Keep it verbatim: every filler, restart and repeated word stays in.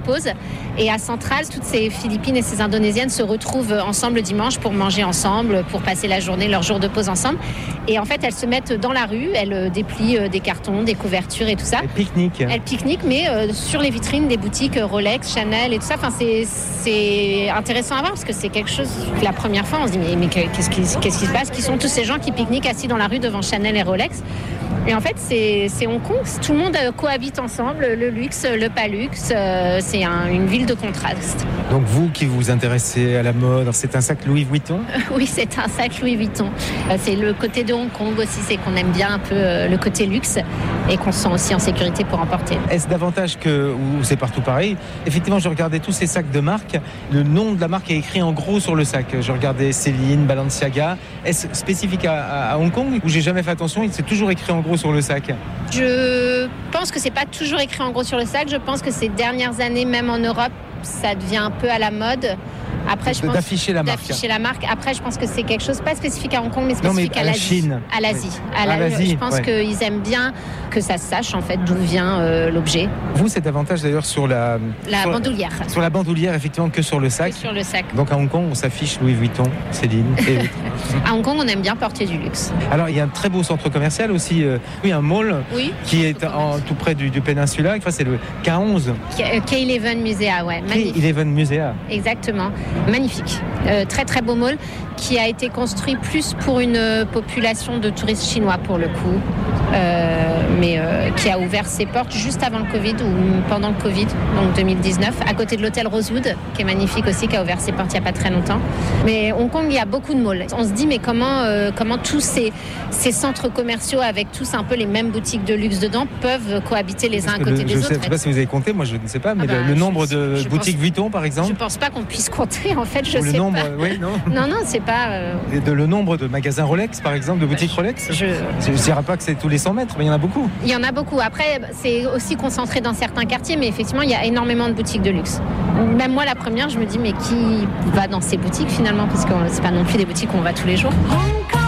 pause. Et à Central, toutes ces Philippines et ces Indonésiennes se retrouvent ensemble le dimanche pour manger ensemble, pour passer la journée, leur jour de pause ensemble. Et en fait, elles se mettent dans la rue, elles déplient des cartons, des couvertures et tout ça. Elles pique-niquent. Elles pique-niquent, mais euh, sur les vitrines des boutiques Rolex, Chanel et tout ça. Enfin, c'est, c'est intéressant à voir parce que c'est quelque chose que la première fois, on se dit mais, mais qu'est-ce, qui, qu'est-ce qui se passe ? Qui sont tous ces gens qui pique-niquent assis dans la rue devant Chanel et Rolex ? Et en fait, c'est, c'est Hong Kong. Tout le monde cohabite ensemble, le luxe, le pas luxe. Euh, c'est un, une ville de contraste. Donc vous qui vous intéressez à la mode, c'est un sac Louis Vuitton ? Oui, c'est un sac Louis Vuitton. Euh, c'est le côté de Hong Kong aussi, c'est qu'on aime bien un peu euh, le côté luxe et qu'on se sent aussi en sécurité pour en porter. Est-ce davantage que, ou c'est partout pareil ? Effectivement, je regardais tous ces sacs de marque. Le nom de la marque est écrit en gros sur le sac. Je regardais Céline, Balenciaga. Est-ce spécifique à, à Hong Kong ou j'ai jamais fait attention, c'est toujours écrit en gros sur le sac ? Je pense que c'est pas toujours écrit en gros sur le sac. Je pense que ces dernières années, même en Europe, ça devient un peu à la mode. Après, je pense d'afficher la marque. D'afficher la marque. Après, je pense que c'est quelque chose pas spécifique à Hong Kong, mais spécifique non, mais à, à l'Asie. Chine. À l'Asie. Oui. À la, à l'Asie. Je pense ouais. qu'ils aiment bien que ça se sache en fait d'où vient euh, l'objet. Vous, c'est davantage d'ailleurs sur la la sur bandoulière. La, sur la bandoulière, effectivement, que sur le sac. Que sur le sac. Donc à Hong Kong, on s'affiche Louis Vuitton, Céline et autres. À Hong Kong, on aime bien porter du luxe. Alors, il y a un très beau centre commercial aussi, euh, oui, un mall oui, qui est en, tout près du, du Péninsula. Enfin, c'est le K onze. K onze Musea, ouais. K onze Musea. Exactement. Magnifique. Euh, très très beau mall qui a été construit plus pour une population de touristes chinois pour le coup, euh, mais euh, qui a ouvert ses portes juste avant le Covid ou pendant le Covid, donc deux mille dix-neuf, à côté de l'hôtel Rosewood, qui est magnifique aussi, qui a ouvert ses portes il n'y a pas très longtemps. Mais Hong Kong, il y a beaucoup de malls. On se dit mais comment, euh, comment tous ces, ces centres commerciaux avec tous un peu les mêmes boutiques de luxe dedans peuvent cohabiter les uns à côté le, des je autres. Je ne sais pas si vous avez compté, moi je ne sais pas, mais ah bah, le, le nombre je, de je boutiques pense, Vuitton par exemple. Je ne pense pas qu'on puisse compter en fait, je ou sais le nombre, pas. Oui, non. non, non, c'est pas... Euh... Et de, le nombre de magasins Rolex par exemple, de boutiques Rolex. Je ne dirais pas que c'est tous les cent mètres, mais il y en a beaucoup. Il y en a beaucoup. Après, c'est aussi concentré dans certains quartiers, mais effectivement, il y a énormément de boutiques de luxe. Même moi, la première, je me dis, mais qui va dans ces boutiques finalement ? Parce que c'est pas non plus des boutiques où on va tous les jours.